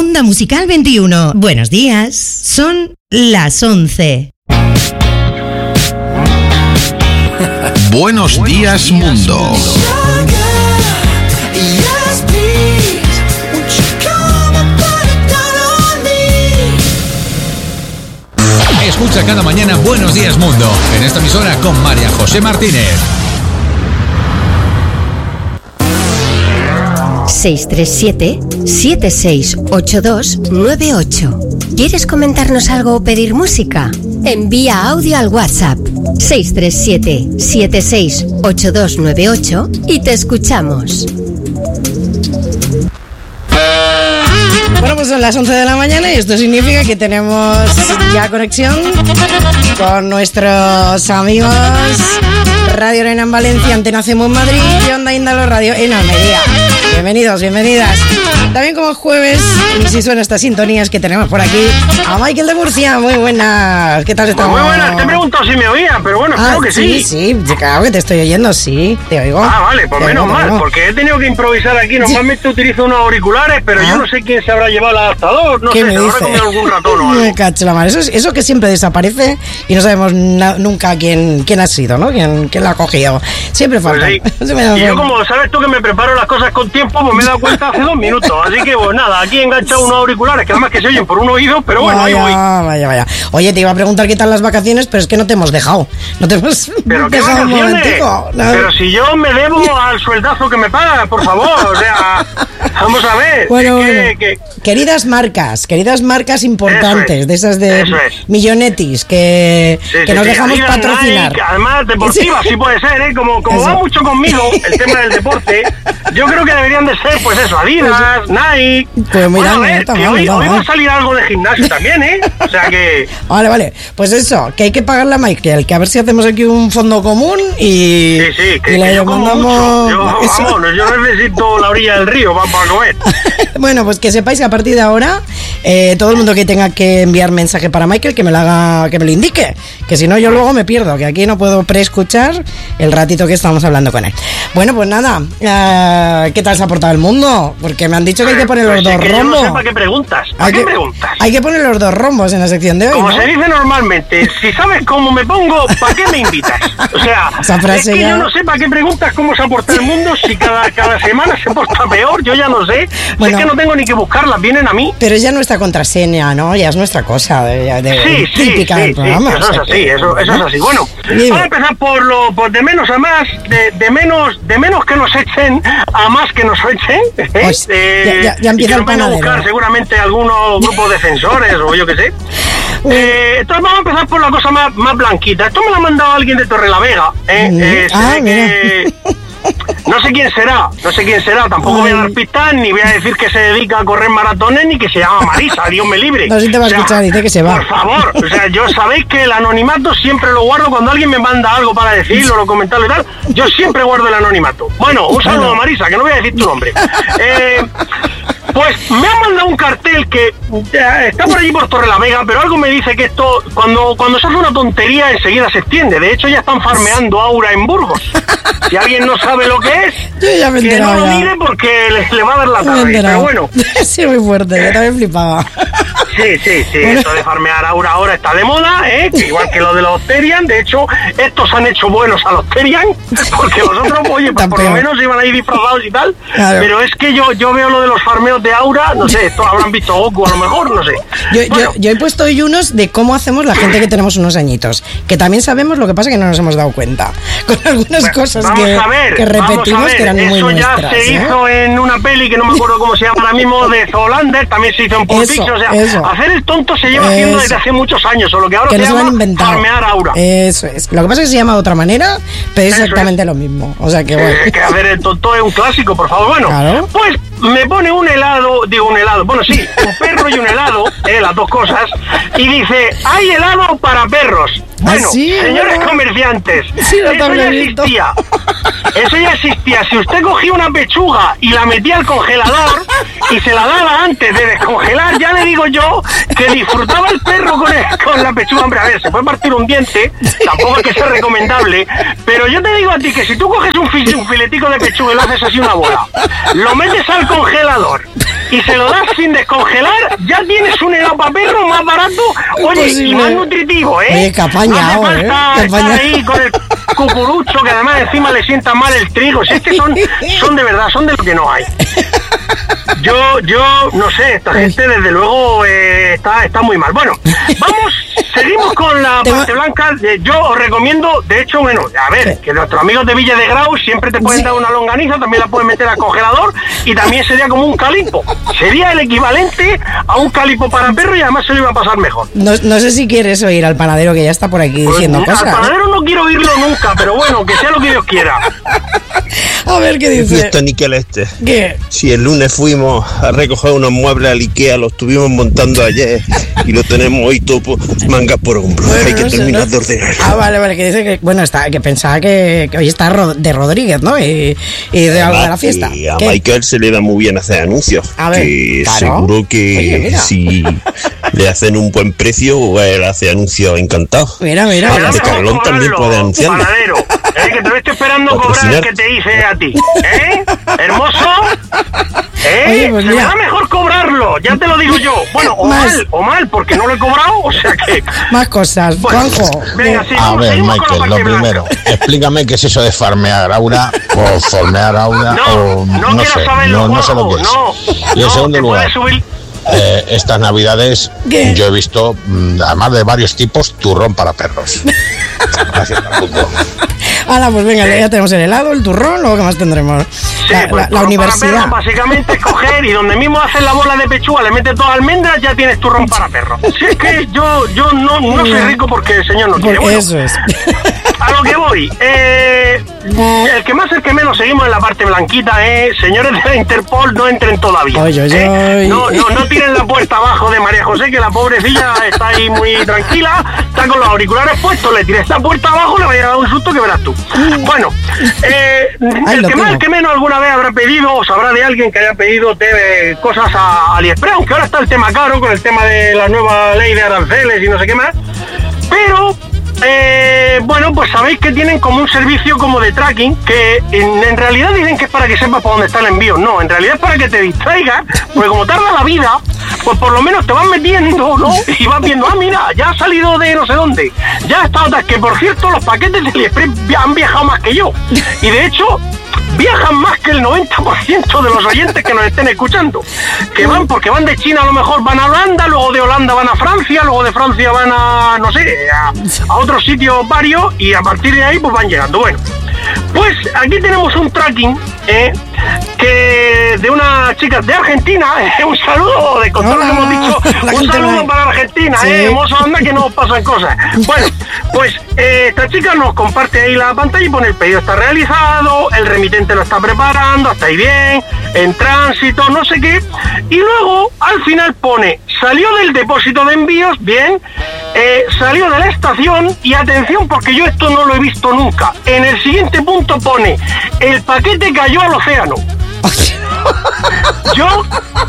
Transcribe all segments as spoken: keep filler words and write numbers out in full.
Onda Musical veintiuno. Buenos días. Son las once. Buenos días, mundo. Escucha cada mañana Buenos días, mundo, en esta emisora con María José Martínez. seis tres siete, siete seis ocho dos nueve ocho. ¿Quieres comentarnos algo o pedir música? Envía audio al WhatsApp seis tres siete, siete seis ocho dos nueve ocho y te escuchamos. Bueno, pues son las once de la mañana y esto significa que tenemos ya conexión con nuestros amigos Radio Arena en Valencia, Antena C M U en Madrid y Onda Índalo Radio en Almería. Bienvenidos, bienvenidas. También como jueves, y si suena estas sintonías que tenemos por aquí, a Michael de Murcia. Muy buenas, ¿qué tal estamos? Pues muy buenas, te pregunto si me oía, pero bueno, ah, creo que sí. Sí, sí, claro que te estoy oyendo, sí, te oigo. Ah, vale, pues te menos oigo, mal, oigo. porque he tenido que improvisar aquí. Normalmente utilizo unos auriculares, pero ¿Ah? yo no sé quién se habrá llevado el adaptador, no ¿Qué sé, me se habrá dice? comido algún ratón o Me algo. cacho la madre. Eso, es- eso que siempre desaparece y no sabemos na- nunca quién, quién ha sido, ¿no? Quién, quién la ha cogido. Siempre Pues falta. sí. Siempre da Y yo, falta. como sabes tú que me preparo las cosas con tiempo, pues me he dado cuenta hace dos minutos. Así que, pues nada, aquí he enganchado unos auriculares que además que se oyen por un oído, pero bueno, ahí vaya, voy. vaya, vaya. Oye, te iba a preguntar qué tal las vacaciones, pero es que no te hemos dejado. No te hemos Pero qué dejado un vacaciones. momentico. No. Pero si yo me debo al sueldazo que me paga, por favor. O sea, vamos a ver. Bueno, es que- bueno. que- Queridas marcas, queridas marcas importantes, Eso es, de esas de eso es. millonetis que, Sí, que sí, nos sí, dejamos Adidas, patrocinar. Nike, además deportiva, sí puede ser, ¿eh? Como, como Eso. va mucho conmigo el tema del deporte, yo creo que deberían de ser, pues eso, Adidas, Nike. Pues mira, Bueno, a no ver, está que mal, hoy, no, hoy va ¿eh? a salir algo de gimnasio también, ¿eh? O sea que... Vale, vale. Pues eso, que hay que pagarle a Michael, que a ver si hacemos aquí un fondo común y, Sí, sí, que, y que le yo como mucho. mandamos... Yo, eso. vamos, yo necesito la orilla del río para, para comer. Bueno, pues que sepáis que a partir de ahora, eh, todo el mundo que tenga que enviar mensaje para Michael, que me lo haga, que me lo indique, que si no yo luego me pierdo, que aquí no puedo preescuchar el ratito que estamos hablando con él. Bueno, pues nada, eh, ¿qué tal se ha portado el mundo? Porque me han dicho que hay que poner los Pues dos es que yo no rombos. sé para qué preguntas. ¿Para Hay qué que, preguntas? hay que poner los dos rombos en la sección de hoy, Como ¿no? se dice normalmente, si sabes cómo me pongo, ¿para qué me invitas? O sea, Esa frase es que ya- yo no sé para qué preguntas cómo se ha portado el mundo, si cada, cada semana se porta peor, yo ya no sé. Bueno. Es que no tengo ni que buscarlas, vienen a mí. Pero es ya nuestra contraseña, ¿no? Ya es nuestra cosa de, de- Sí, sí, típica sí, del sí, programa. eso o es sea así, que- eso, eso es así. Bueno, Dime. vamos a empezar por lo por de menos a más, de, de menos de menos que nos echen a más que nos echen. ¿eh? Pues, ya- ya- ya empieza y que el nos vayan a panadero. buscar seguramente algunos grupos defensores o yo qué sé. Eh, entonces vamos a empezar por la cosa más, más blanquita. Esto me lo ha mandado alguien de Torrelavega. ¿eh? Mm. Eh, se Ah, ve mira. que- No sé quién será, no sé quién será, tampoco voy a dar pistas, ni voy a decir que se dedica a correr maratones, ni que se llama Marisa, Dios me libre. No, sí te va a O sea, escuchar, dice que se va. Por favor, o sea, yo sabéis que el anonimato siempre lo guardo cuando alguien me manda algo para decirlo, lo comentarlo y tal, yo siempre guardo el anonimato. Bueno, un saludo a Marisa, que no voy a decir tu nombre. Eh, Pues me han mandado un cartel que eh, está por allí por Torrelavega, pero algo me dice que esto, cuando, cuando se hace una tontería, enseguida se extiende. De hecho, ya están farmeando Aura en Burgos. Si alguien no sabe lo que es, Yo ya me he que no enterado lo ya. mire porque le, le va a dar la Me he tarde. Pero enterado. bueno, Sí, muy fuerte, yo también flipaba. sí, sí, sí, Bueno. eso de farmear Aura ahora está de moda, ¿eh? Igual que lo de los Terian. De hecho, estos han hecho buenos a los Terian, porque los otros, oye, pues Tan por lo peor. menos iban ahí disfrazados y tal. Claro. Pero es que yo, yo veo lo de los farmeos de Aura, no sé, esto habrán visto Goku a lo mejor, no sé. Yo, Bueno, yo, yo he puesto hoy unos de cómo hacemos la gente que tenemos unos añitos, que también sabemos, lo que pasa que no nos hemos dado cuenta, con algunas bueno, cosas vamos que, a ver, que vamos a repetimos ver, que eran muy eso ya nuestras. se ¿eh? hizo en una peli que no me acuerdo cómo se llama ahora mismo, de Zoolander, también se hizo en Pulp Eso, Fiction, o sea, eso. hacer el tonto se lleva haciendo Eso. desde hace muchos años, solo que ahora Que se no se lo han llama inventado. farmear Aura. Eso es. Lo que pasa es que se llama de otra manera, pero es Eso exactamente lo mismo. O sea que Eh, bueno. que hacer el tonto es un clásico, por favor. Bueno, Claro. pues me pone un helado, digo un helado, bueno, sí, un perro y un helado, eh, las dos cosas, y dice, hay helado para perros. Bueno, ¿Ah, sí? señores ¿Verdad? comerciantes, Sí, lo eso ya también he visto. existía. Eso ya existía. Si usted cogía una pechuga y la metía al congelador y se la daba antes de descongelar, ya le digo yo que disfrutaba el perro con, el- con la pechuga. Hombre, a ver, se puede partir un diente, tampoco es que sea recomendable, pero yo te digo a ti que si tú coges un, fi- un filetico de pechuga y lo haces así una bola, lo metes al congelador y se lo das sin descongelar, ya tienes un helado para perro más barato, oye, Imposible. y más nutritivo, ¿eh? Oye, que apañado, no hace ¿eh? falta Que estar apañado. ahí con el cucurucho, que además encima le sienta mal el trigo. Si es que son, son de verdad, son de lo que no hay. Yo, yo, no sé, esta gente desde luego eh, está, está muy mal. Bueno, vamos, seguimos con la Te parte va- blanca. Eh, Yo os recomiendo, de hecho, bueno, a ver, que nuestros amigos de Villa de Grau siempre te pueden dar una longaniza, también la pueden meter al congelador y también sería como un calipo. Sería el equivalente a un calipo para perro y además se lo iba a pasar mejor. No, no sé si quieres oír al panadero que ya está por aquí diciendo Pues, cosas. al panadero no quiero oírlo nunca, pero bueno, que sea lo que Dios quiera. A ver qué Y dice. esto níquel este. ¿Qué? Si el lunes fuimos a recoger unos muebles al Ikea, los estuvimos montando ayer y lo tenemos hoy todo por mangas por hombro. Bueno, Hay que no sé, terminar ¿no? de ordenar. Ah, vale, vale, que dice que, bueno, está, que pensaba que, que hoy está Ro- de Rodríguez, ¿no? Y, y de algo de la fiesta. Y a ¿Qué? Michael se le da muy bien hacer anuncios. A ver, que claro. seguro que Oye, mira. si le hacen un buen precio, él hace anuncios encantados. Mira, mira, Ahora mira. de Carlón también puede anunciarlo. Panadero, eh, que te lo estoy esperando Patrocinar. cobrar el que te hice a ti. ¿Eh? Hermoso. ¿Eh? Oye, pues Se mira. me da mejor cobrarlo, ya te lo digo yo. Bueno, o Más. mal, o mal, porque no lo he cobrado, o sea que... Más cosas. Bueno, Juanjo. venga, sí, A vamos, ver, seguimos con la Michael, lo parte primero, blanca. explícame qué es eso de farmear aura o formear aura No, o no, no quiero sé, saberlo, no, no sé lo Juanjo, que es. no, y en no, segundo te lugar, puedes subir- eh, estas navidades ¿Qué? yo he visto, mm, además de varios tipos, turrón para perros. Gracias, Carlito. Ahora, pues venga, ya tenemos el helado, el turrón, luego qué más tendremos. Sí, La, pues, la- la turrón universidad. para perros, básicamente es coger y donde mismo haces la bola de pechuga, le metes dos almendras, ya tienes turrón para perros. Si es que yo, yo no, no soy rico porque el señor no quiere. Porque Bueno, eso es. a lo que voy, eh, el que más, el que menos, seguimos en la parte blanquita, eh, señores de la Interpol, no entren todavía. Oy, oy, eh. oy. No, no, no tiren la puerta abajo de María José, que la pobrecilla está ahí muy tranquila, está con los auriculares puestos, le tiré esta puerta abajo, le vaya a dar un susto que verás tú. Bueno, eh, Ahí el lo que más, tengo. el que menos alguna vez habrá pedido, o sabrá de alguien que haya pedido de, cosas a AliExpress, aunque ahora está el tema caro con el tema de la nueva ley de aranceles y no sé qué más, pero... Eh, bueno, pues sabéis que tienen como un servicio como de tracking que en, en realidad dicen que es para que sepas por dónde está el envío. No, en realidad es para que te distraigas, porque como tarda la vida, pues por lo menos te vas metiendo, ¿no? Y vas viendo, ah, mira, ya ha salido de no sé dónde, ya ha estado, que por cierto los paquetes de AliExpress han viajado más que yo. Y de hecho... viajan más que el noventa por ciento de los oyentes que nos estén escuchando. Que van, porque van de China a lo mejor van a Holanda, luego de Holanda van a Francia, luego de Francia van a, no sé, a, a otros sitios varios y a partir de ahí pues van llegando. Bueno, pues aquí tenemos un tracking, ¿eh? que de una chica de Argentina, ¿eh? un saludo de contar lo que hemos dicho, La un gente saludo va- para Argentina, Sí. ¿eh? Hermoso, anda que nos pasan cosas. Bueno, pues eh, esta chica nos comparte ahí la pantalla y pone el pedido está realizado, el remitente lo está preparando, hasta ahí bien, en tránsito, no sé qué, y luego al final pone salió del depósito de envíos, bien, eh, salió de la estación y atención porque yo esto no lo he visto nunca. En el siguiente punto pone el paquete cayó al océano. Yo,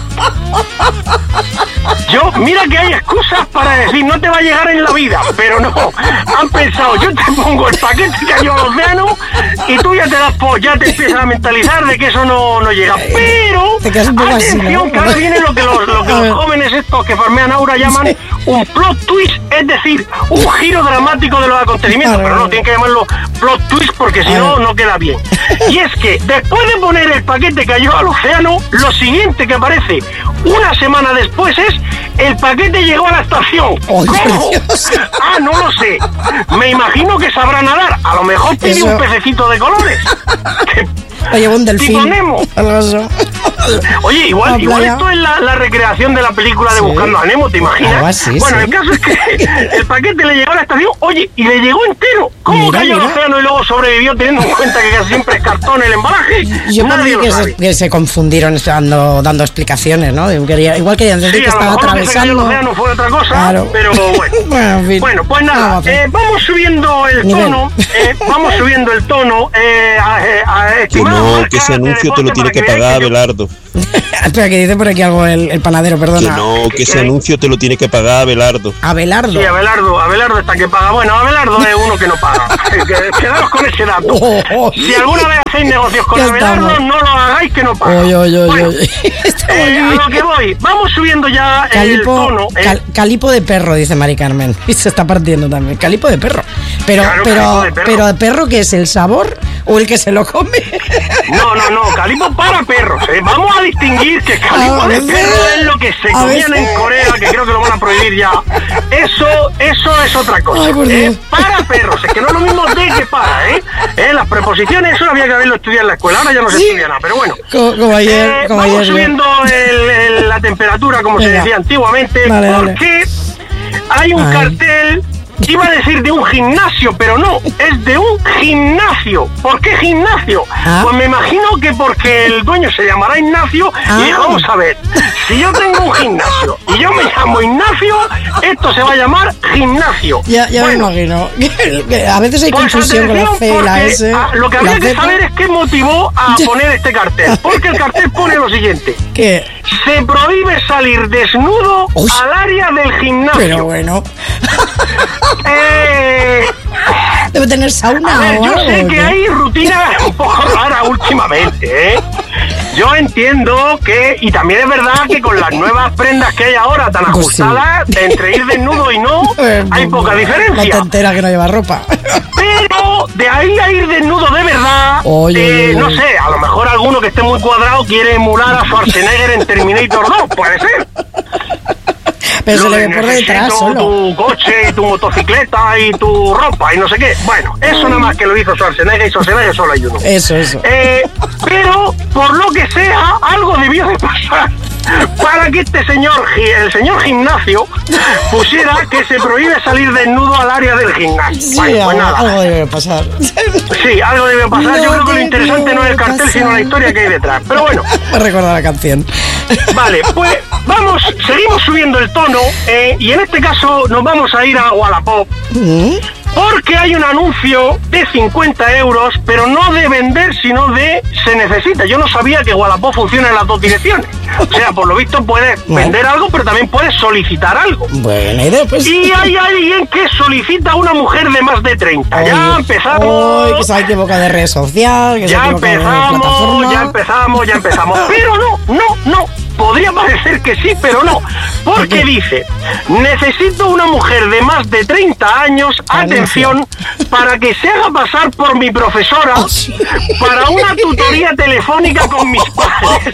yo, mira que hay excusas para decir no te va a llegar en la vida, pero no, han pensado, yo te pongo el paquete que cayó al océano y tú ya te das por, ya te empiezas a mentalizar de que eso no, no llega, pero Te quedas un poco así, atención, ¿no? que ahora viene lo que los, lo que A ver. los jóvenes estos que farmean aura llaman un plot twist, es decir, un giro dramático de los acontecimientos, A ver, pero a no, ver. tienen que llamarlo plot twist porque si A no, ver. no queda bien. Y es que después de poner el paquete cayó al océano, lo siguiente que aparece una semana después es el paquete llegó a la estación. ¡Ay, ¿Cómo? por Dios! Ah, no lo sé. Me imagino que sabrá nadar. A lo mejor tiene Eso. un pececito de colores. Que- O lleva un delfín. Tipo Nemo. Algo así. Oye, igual, La igual playa. esto es la, la recreación de la película de Sí. Buscando a Nemo, ¿te imaginas? Algo así, bueno, sí. el caso es que el paquete le llegó a la estación, oye, y le llegó entero. ¿Cómo Mira, cayó al mira. océano y luego sobrevivió teniendo en cuenta que casi siempre es cartón el embalaje? Yo Nadie pensé lo que sabe. se, que se confundieron dando, dando explicaciones, ¿no? Quería- igual querían decir Sí, que a lo estaba mejor lo que se cayó al atravesando. océano fue otra cosa, Claro. pero bueno. Bueno, en fin. Bueno, pues Vamos a nada, hacer. eh, vamos subiendo el Nivel. tono, eh, vamos subiendo el tono, eh, a, a, a Que estimado no, marca que ese de anuncio te lo deporte tiene para que veáis pagar yo- Abelardo. Espera, que dice por aquí algo el, el panadero, perdona. Que no, que ese anuncio te lo tiene que pagar Abelardo. Abelardo. Sí, Abelardo, Abelardo está que paga. Bueno, Abelardo es uno que no paga. Quedaros con ese dato. Oh, oh. Si alguna vez hacéis negocios con Ya Abelardo, estamos. no lo hagáis que no paga. Oye, oye, oye, Bueno, oye. Estamos eh, a aquí. lo que voy, vamos subiendo ya el Calipo, tono. eh. cal- calipo de perro, dice Mari Carmen. Y se está partiendo también. Calipo de perro. Pero, Claro, pero, calipo de perro. pero ¿de perro qué es? ¿El sabor o el que se lo come? No, no, no, calipo para perros, ¿eh? Vamos a distinguir que calipo A de ver, perro es lo que se a comían ver. en Corea, que creo que lo van a prohibir ya. Eso, eso es otra cosa. Ay, por ¿eh? Dios. Para perros, es que no es lo mismo de que para, ¿eh? ¿eh? Las preposiciones, eso había que haberlo estudiado en la escuela, ahora ya no se Sí. estudia nada, pero bueno. Como, como ayer, Eh, como vamos ayer. yo. subiendo el- el- la temperatura, como se Venga. decía antiguamente, Dale, dale. porque hay un Ay. cartel, iba a decir de un gimnasio, pero no, es de un gimnasio. ¿Por qué gimnasio? Ah. Pues me imagino que porque el dueño se llamará Ignacio Ah. y dijo, vamos a ver, si yo tengo un gimnasio y yo me llamo Ignacio, esto se va a llamar gimnasio. Ya, ya Bueno, me imagino. Que a veces hay pues confusión con la atención, C y la porque, S. ah, lo que la habría que Z. saber es qué motivó a Ya. poner este cartel. Porque el cartel pone lo siguiente. ¿Qué? Se prohíbe salir desnudo Uy. al área del gimnasio. Pero bueno. Eh, Debe tener sauna a ver, o yo algo. sé ¿o que qué? hay rutinas un poco raras últimamente, ¿eh? Yo entiendo que, y también es verdad que con las nuevas prendas que hay ahora tan Pues sí. ajustadas, entre ir desnudo y no, Eh, hay poca La diferencia. tontera que no lleva ropa. Pero de ahí a ir desnudo de verdad, Oye, eh, oye, no oye. sé, a lo mejor alguno que esté muy cuadrado quiere emular a Schwarzenegger en Terminator dos, puede ser. Pero se Lo le de ve por necesito detrás solo. tu coche y tu motocicleta y tu ropa y no sé qué. Bueno, eso nada más que lo hizo Schwarzenegger y Schwarzenegger solo hay uno. Eso, eso. Eh, pero, por lo que sea, algo debió de pasar para que este señor, gi- el señor gimnasio, pusiera que se prohíbe salir desnudo al área del gimnasio. Sí, Bueno, pues algo, nada. algo debe pasar. Sí, algo debe pasar. Yo No creo que lo interesante no es el debió cartel, sino la pasar. historia que hay detrás. Pero bueno, Me recuerda la canción. vale, pues vamos, seguimos subiendo el tono eh, y en este caso nos vamos a ir a Wallapop. ¿Mm? Porque hay un anuncio de cincuenta euros, pero no de vender, sino de se necesita. Yo no sabía que Wallapop funciona en las dos direcciones. O sea, por lo visto puedes Bueno. vender algo, pero también puedes solicitar algo. Buena idea, pues. Y hay alguien que solicita a una mujer de más de treinta. Ya Oye, empezamos. oye, que se ha equivocado de red social, que se ha Ya equivocado de empezamos, plataforma. ya empezamos, ya empezamos. Pero no, no, no. Podría parecer que sí, pero no. Porque dice, necesito una mujer de más de treinta años, atención, para que se haga pasar por mi profesora para una tutoría telefónica con mis padres.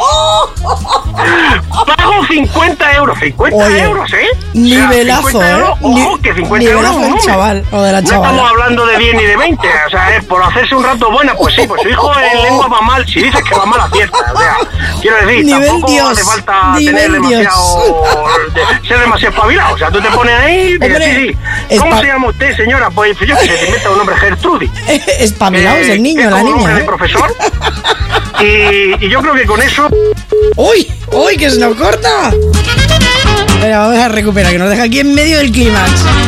Pago cincuenta euros. cincuenta Oye, euros, ¿eh? nivelazo, cincuenta euros, ¿eh? ojo, Ni- que cincuenta euros nivelazo es un del número. chaval o de la No chavala. estamos hablando de diez ni de veinte, o sea, es por hacerse un rato buena, pues sí, pues su hijo en lengua va mal, si dices que va mal acierta, o sea, quiero decir, Nivel tampoco Dios, hace falta nivel tener demasiado, de- ser demasiado espabilado, o sea, tú te pones ahí y dices, Hombre, sí, sí, ¿cómo espa- se llama usted, señora? Pues yo que sé, te inventa un nombre, Gertrudis. Espabilado es el niño, que es la como nombre niña. de ¿eh? profesor, y, y yo creo que con eso... ¡Uy! ¡Uy! ¡Que se nos corta! Espera, vamos a recuperar, que nos deja aquí en medio del clímax.